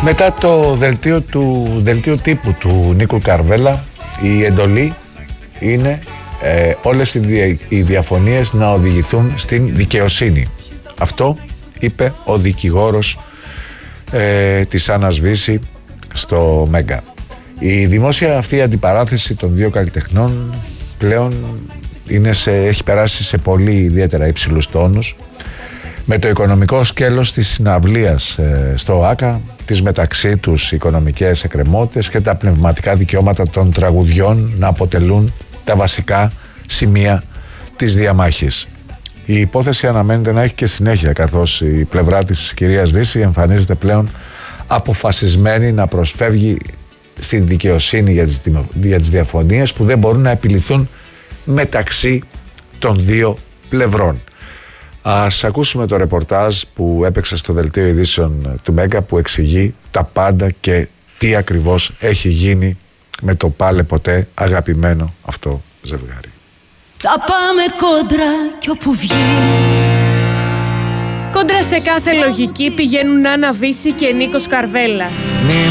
Μετά το δελτίο τύπου του Νίκου Καρβέλα, η εντολή είναι όλες οι διαφωνίες να οδηγηθούν στην δικαιοσύνη. Αυτό είπε ο δικηγόρος της Άννας Βύση στο Μέγκα. Η δημόσια αυτή αντιπαράθεση των δύο καλλιτεχνών πλέον έχει περάσει σε πολύ ιδιαίτερα υψηλούς τόνους, με το οικονομικό σκέλος της συναυλίας στο ΆΚΑ, τις μεταξύ τους οικονομικές εκκρεμότητες και τα πνευματικά δικαιώματα των τραγουδιών να αποτελούν τα βασικά σημεία της διαμάχης. Η υπόθεση αναμένεται να έχει και συνέχεια, καθώς η πλευρά της κυρίας Βύση εμφανίζεται πλέον αποφασισμένη να προσφεύγει στην δικαιοσύνη για τις διαφωνίες που δεν μπορούν να επιληθούν μεταξύ των δύο πλευρών. Ας ακούσουμε το ρεπορτάζ που έπαιξε στο δελτίο ειδήσεων του Μέγκα, που εξηγεί τα πάντα και τι ακριβώς έχει γίνει με το πάλε ποτέ αγαπημένο αυτό ζευγάρι. Θα πάμε κόντρα κι όπου βγει. Κόντρα σε κάθε λογική πηγαίνουν Άννα Βύση και Νίκος Καρβέλας. Μη